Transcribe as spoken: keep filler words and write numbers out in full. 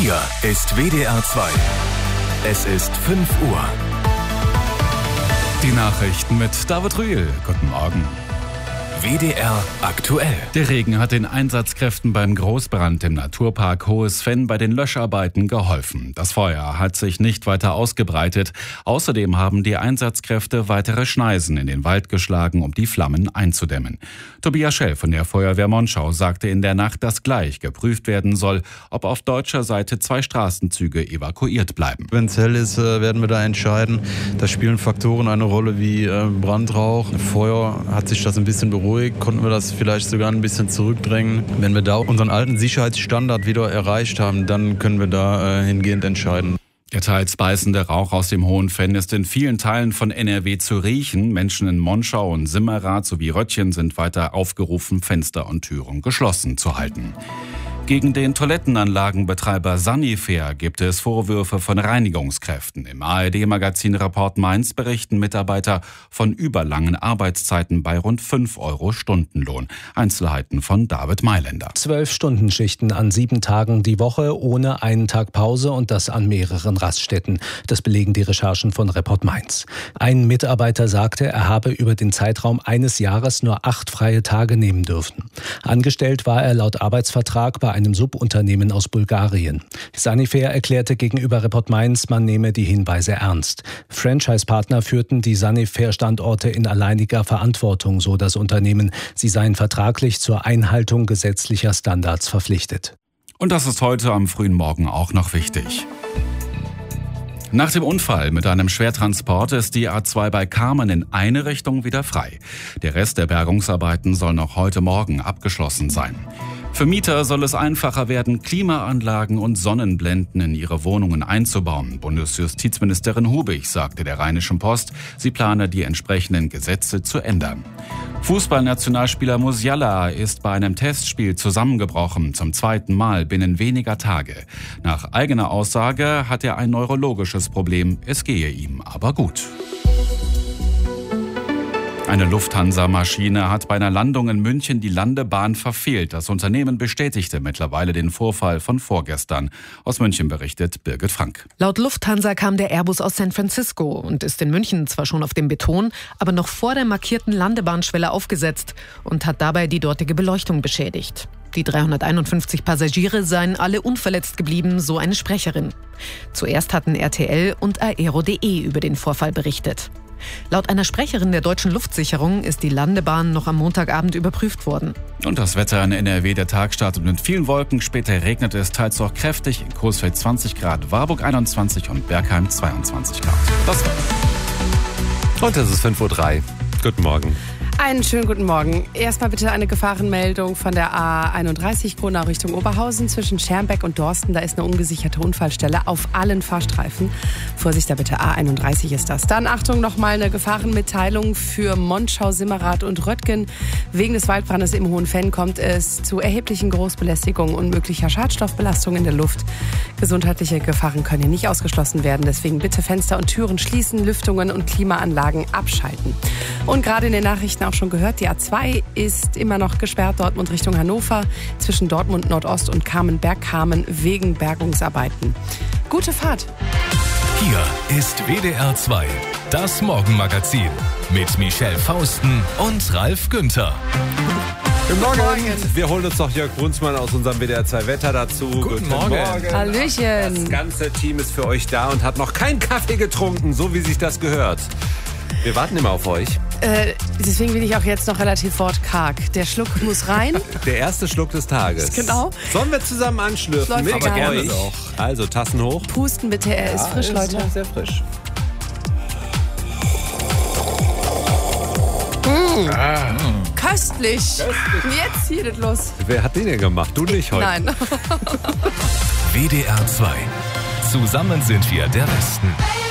Hier ist W D R zwei. Es ist fünf Uhr. Die Nachrichten mit David Rühl. Guten Morgen. W D R aktuell. Der Regen hat den Einsatzkräften beim Großbrand im Naturpark Hohes Venn bei den Löscharbeiten geholfen. Das Feuer hat sich nicht weiter ausgebreitet. Außerdem haben die Einsatzkräfte weitere Schneisen in den Wald geschlagen, um die Flammen einzudämmen. Tobias Schell von der Feuerwehr Monschau sagte in der Nacht, dass gleich geprüft werden soll, ob auf deutscher Seite zwei Straßenzüge evakuiert bleiben. Wenn es hell ist, werden wir da entscheiden. Da spielen Faktoren eine Rolle wie Brandrauch. Feuer hat sich das ein bisschen beruhigt. Konnten wir das vielleicht sogar ein bisschen zurückdrängen. Wenn wir da unseren alten Sicherheitsstandard wieder erreicht haben, dann können wir da äh, hingehend entscheiden. Der teils beißende Rauch aus dem Hohen Venn ist in vielen Teilen von N R W zu riechen. Menschen in Monschau und Simmerath sowie Röttchen sind weiter aufgerufen, Fenster und Türen geschlossen zu halten. Gegen den Toilettenanlagenbetreiber Sanifair gibt es Vorwürfe von Reinigungskräften. Im A R D-Magazin Report Mainz berichten Mitarbeiter von überlangen Arbeitszeiten bei rund fünf Euro Stundenlohn. Einzelheiten von David Mailänder. Zwölf Stundenschichten an sieben Tagen die Woche ohne einen Tag Pause und das an mehreren Raststätten. Das belegen die Recherchen von Report Mainz. Ein Mitarbeiter sagte, er habe über den Zeitraum eines Jahres nur acht freie Tage nehmen dürfen. Angestellt war er laut Arbeitsvertrag bei einem Subunternehmen aus Bulgarien. Sanifair erklärte gegenüber Report Mainz, man nehme die Hinweise ernst. Franchise-Partner führten die Sanifair-Standorte in alleiniger Verantwortung, so das Unternehmen. Sie seien vertraglich zur Einhaltung gesetzlicher Standards verpflichtet. Und das ist heute am frühen Morgen auch noch wichtig. Nach dem Unfall mit einem Schwertransport ist die A zwei bei Kamen in eine Richtung wieder frei. Der Rest der Bergungsarbeiten soll noch heute Morgen abgeschlossen sein. Für Mieter soll es einfacher werden, Klimaanlagen und Sonnenblenden in ihre Wohnungen einzubauen. Bundesjustizministerin Hubig sagte der Rheinischen Post, sie plane die entsprechenden Gesetze zu ändern. Fußballnationalspieler Musiala ist bei einem Testspiel zusammengebrochen, zum zweiten Mal binnen weniger Tage. Nach eigener Aussage hat er ein neurologisches Problem, es gehe ihm aber gut. Eine Lufthansa-Maschine hat bei einer Landung in München die Landebahn verfehlt. Das Unternehmen bestätigte mittlerweile den Vorfall von vorgestern. Aus München berichtet Birgit Frank. Laut Lufthansa kam der Airbus aus San Francisco und ist in München zwar schon auf dem Beton, aber noch vor der markierten Landebahnschwelle aufgesetzt und hat dabei die dortige Beleuchtung beschädigt. Die dreihunderteinundfünfzig Passagiere seien alle unverletzt geblieben, so eine Sprecherin. Zuerst hatten R T L und Aero punkt de über den Vorfall berichtet. Laut einer Sprecherin der Deutschen Luftsicherung ist die Landebahn noch am Montagabend überprüft worden. Und das Wetter in N R W, der Tag startet mit vielen Wolken. Später regnet es teils auch kräftig. In Coesfeld zwanzig Grad, Warburg einundzwanzig und Bergheim zweiundzwanzig Grad. Das war. Und es ist fünf Uhr drei. Guten Morgen. Einen schönen guten Morgen. Erstmal bitte eine Gefahrenmeldung von der A einunddreißig Gronau Richtung Oberhausen zwischen Schermbeck und Dorsten. Da ist eine ungesicherte Unfallstelle auf allen Fahrstreifen. Vorsicht da bitte, A einunddreißig ist das. Dann Achtung, nochmal eine Gefahrenmitteilung für Monschau, Simmerath und Röttgen. Wegen des Waldbrandes im Hohen Venn kommt es zu erheblichen Großbelästigungen und möglicher Schadstoffbelastung in der Luft. Gesundheitliche Gefahren können hier nicht ausgeschlossen werden. Deswegen bitte Fenster und Türen schließen, Lüftungen und Klimaanlagen abschalten. Und gerade in den Nachrichten auch schon gehört, die A zwei ist immer noch gesperrt, Dortmund Richtung Hannover, zwischen Dortmund Nordost und Kamen-Bergkamen wegen Bergungsarbeiten. Gute Fahrt! Hier ist W D R zwei, das Morgenmagazin mit Michelle Fausten und Ralf Günther. Guten Morgen. Wir holen uns noch Jörg Brunsmann aus unserem W D R zwei Wetter dazu. Guten, Guten Morgen. Morgen. Hallöchen. Das ganze Team ist für euch da und hat noch keinen Kaffee getrunken, so wie sich das gehört. Wir warten immer auf euch. Äh, deswegen bin ich auch jetzt noch relativ wortkarg. Der Schluck muss rein. Der erste Schluck des Tages. Genau. Sollen wir zusammen anschlürfen? Mit aber gerne euch. doch. Also Tassen hoch. Pusten bitte, er ja, ist frisch, ist Leute. Noch sehr frisch. Mmh. Ah. Köstlich. Köstlich. Jetzt hier das los. Wer hat den denn gemacht? Du nicht heute? Nein. W D R zwei. Zusammen sind wir der Westen.